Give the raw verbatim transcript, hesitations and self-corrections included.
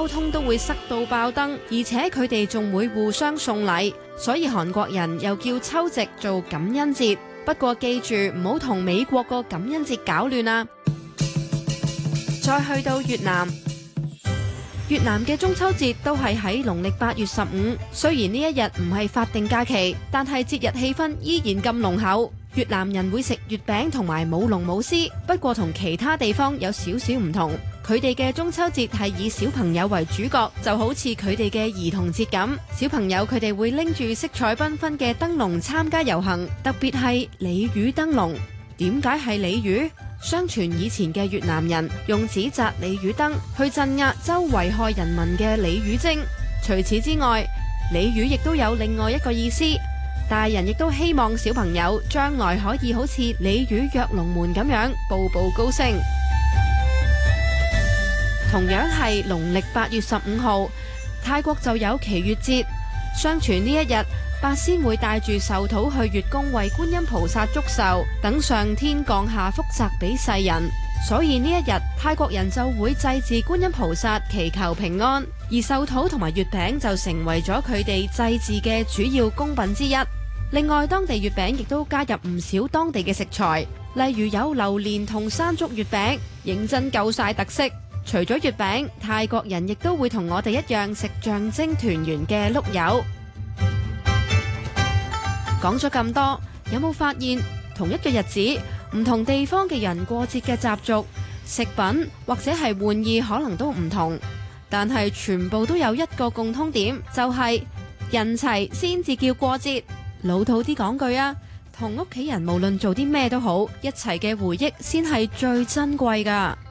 交通都會塞到爆燈，而且佢哋仲會互相送禮，所以韓國人又叫秋夕做感恩節。不過記住唔好同美國個感恩節搞亂啊！再去到越南，越南嘅中秋節都係喺農曆八月十五。雖然呢一日唔係法定假期，但係節日氣氛依然咁濃厚。越南人會食月餅同埋舞龍舞獅，不過同其他地方有少少唔同。佢哋嘅中秋節係以小朋友為主角，就好似佢哋嘅兒童節咁。小朋友佢哋會拎住色彩繽紛嘅燈籠參加遊行，特別係鯉魚燈籠。點解係鯉魚？相傳以前嘅越南人用紙紮鯉魚燈去鎮壓周圍害人民嘅鯉魚精。除此之外，鯉魚亦都有另外一個意思。大人亦都希望小朋友將來可以好似鯉魚躍龍門咁樣步步高升。同樣係農曆八月十五號，泰國就有祈月節。相傳呢一日，八仙會帶住壽土去月宮為觀音菩薩祝壽，等上天降下福澤俾世人。所以呢一日，泰國人就會祭祀觀音菩薩，祈求平安。而壽土同埋月餅就成為咗佢哋祭祀嘅主要供品之一。另外，當地月餅亦都加入唔少當地嘅食材，例如有榴蓮同山竹月餅，認真夠晒特色。除咗月餅，泰國人亦都會同我哋一樣食象徵團圓嘅碌柚。講咗咁多，有冇發現同一個日子，唔同地方嘅人過節嘅習俗、食品或者係玩意可能都唔同，但係全部都有一個共通點，就係人齊先至叫過節。老土啲講句啊，同屋企人無論做啲咩都好，一齊嘅回憶先係最珍貴㗎。